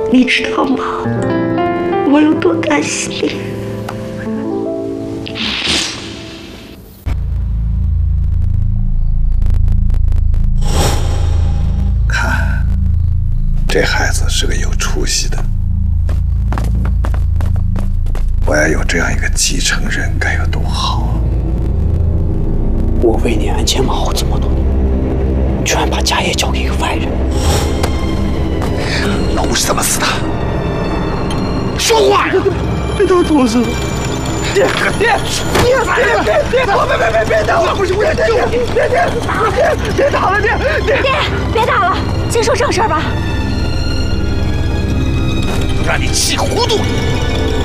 你知道吗？我有多感谢你。 看，这孩子是个有出息的。我要有这样一个继承人，该有多好啊！ 我为你鞍前马后这么多年，居然把家业交给一个外人。 老吴是怎么死的？说话呀！ 别打我身上！别打我！不是，别打了， 别打了，先说正事吧。 让你气糊涂了。